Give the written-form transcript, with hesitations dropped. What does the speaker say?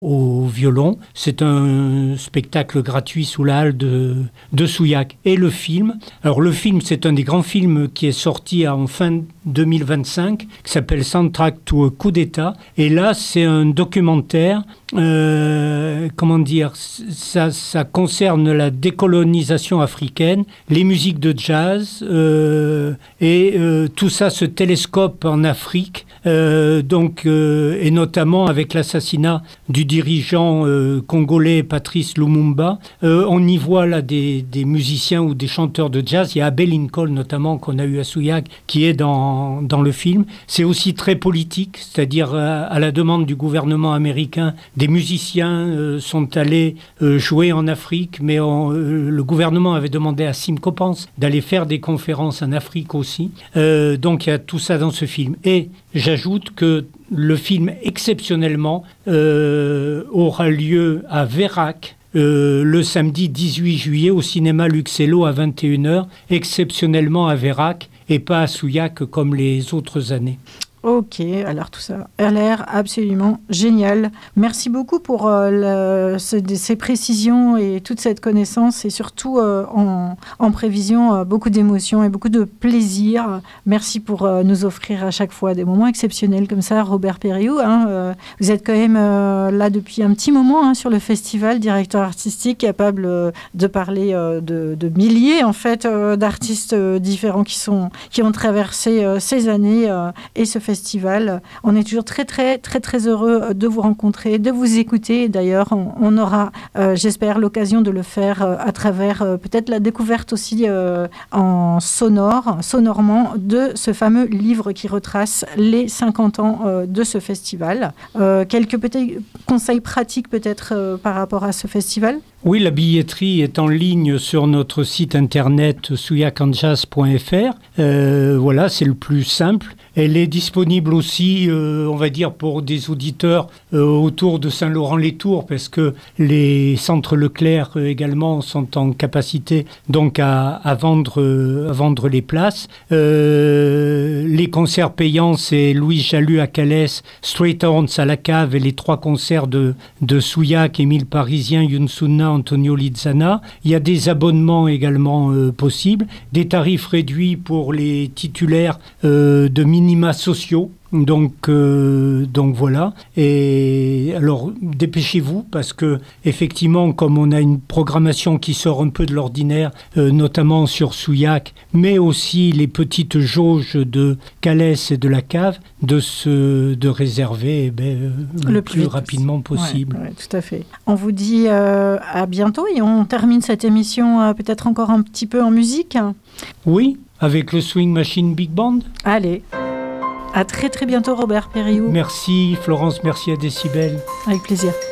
au violon. C'est un spectacle gratuit sous la halle de Souillac. Et le film, alors le film, c'est un des grands films qui est sorti en fin 2025, qui s'appelle Soundtrack to a Coup d'État. Et là, c'est un documentaire, ça concerne la décolonisation africaine, les musiques de jazz, et tout ça se télescope en Afrique, et notamment avec l'assassinat du dirigeant congolais Patrice Lumumba. On y voit là des musiciens ou des chanteurs de jazz. Il y a Abbey Lincoln notamment qu'on a eu à Souillac qui est dans le film. C'est aussi très politique, c'est-à-dire à la demande du gouvernement américain, des musiciens sont allés jouer en Afrique, mais le gouvernement avait demandé à Sim Coppens d'aller faire des conférences en Afrique aussi. Donc il y a tout ça dans ce film. Et j'ajoute que le film, exceptionnellement, aura lieu à Vérac, le samedi 18 juillet au cinéma Luxello à 21h, exceptionnellement à Vérac et pas à Souillac comme les autres années. Ok, alors tout ça a l'air absolument génial. Merci beaucoup pour ces précisions et toute cette connaissance et surtout en prévision beaucoup d'émotions et beaucoup de plaisir. Merci pour nous offrir à chaque fois des moments exceptionnels comme ça, Robert Périou. Vous êtes quand même là depuis un petit moment sur le festival, directeur artistique, capable de parler de milliers en fait d'artistes différents qui ont traversé ces années et ce festival. On est toujours très, très, très, très heureux de vous rencontrer, de vous écouter. D'ailleurs, on aura, j'espère, l'occasion de le faire à travers peut-être la découverte aussi sonorement, de ce fameux livre qui retrace les 50 ans de ce festival. Quelques petits conseils pratiques peut-être par rapport à ce festival ? Oui, la billetterie est en ligne sur notre site internet souillacanjazz.fr. Voilà, c'est le plus simple. Elle est disponible aussi, on va dire, pour des auditeurs autour de Saint-Laurent-les-Tours, parce que les centres Leclerc également sont en capacité donc à vendre les places. Les concerts payants, c'est Louis Jalut à Calès, Straight Horns à la Cave et les 3 concerts de Souillac, Émile Parisien, Younsouna, Antonio Lizana. Il y a des abonnements également possibles, des tarifs réduits pour les titulaires de minima sociaux. Donc voilà. Et alors dépêchez-vous parce que effectivement, comme on a une programmation qui sort un peu de l'ordinaire, notamment sur Souillac, mais aussi les petites jauges de Calès et de la Cave, de réserver le plus rapidement possible. Ouais, tout à fait. On vous dit à bientôt et on termine cette émission peut-être encore un petit peu en musique. Oui, avec le Swing Machine Big Band. Allez. À très très bientôt Robert Périou. Merci Florence, merci à Décibel. Avec plaisir.